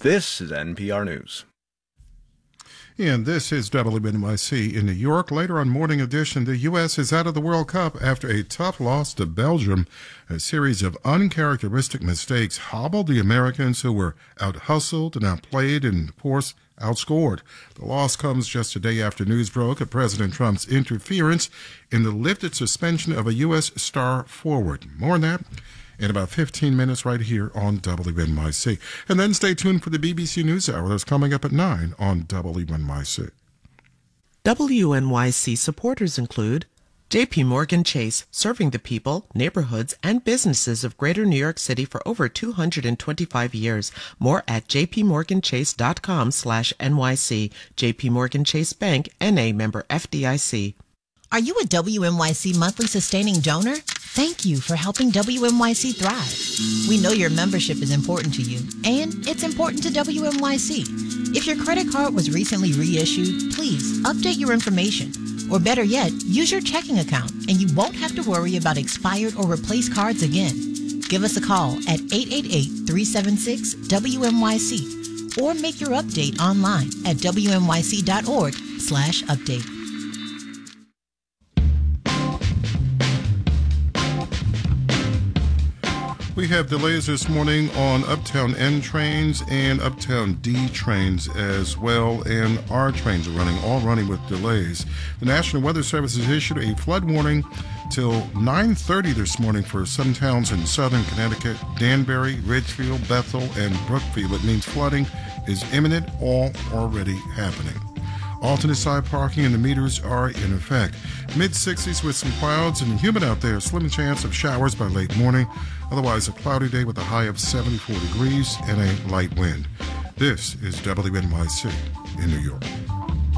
This is NPR News. And this is WNYC in New York. Later on Morning Edition, the U.S. is out of the World Cup after a tough loss to Belgium. A series of uncharacteristic mistakes hobbled the Americans, who were out-hustled and outplayed and, of course, outscored. The loss comes just a day after news broke of President Trump's interference in the lifted suspension of a U.S. star forward. More on that in about 15 minutes right here on WNYC. And then stay tuned for the BBC NewsHour that's coming up at 9 on WNYC. WNYC supporters include J.P. Morgan Chase, serving the people, neighborhoods, and businesses of Greater New York City for over 225 years. More at jpmorganchase.com/NYC. J.P. Morgan Chase Bank, N.A. member FDIC. Are you a WNYC monthly sustaining donor? Thank you for helping WNYC thrive. We know your membership is important to you, and it's important to WNYC. If your credit card was recently reissued, please update your information. Or better yet, use your checking account, and you won't have to worry about expired or replaced cards again. Give us a call at 888-376-WNYC or make your update online at WNYC.org/update. We have delays this morning on Uptown N trains and Uptown D trains as well, and R trains are all running with delays. The National Weather Service has issued a flood warning till 9:30 this morning for some towns in southern Connecticut: Danbury, Ridgefield, Bethel, and Brookfield. It means flooding is imminent, all already happening. Alternate side parking and the meters are in effect. Mid-60s with some clouds and humid out there. Slim chance of showers by late morning. Otherwise, a cloudy day with a high of 74 degrees and a light wind. This is WNYC in New York.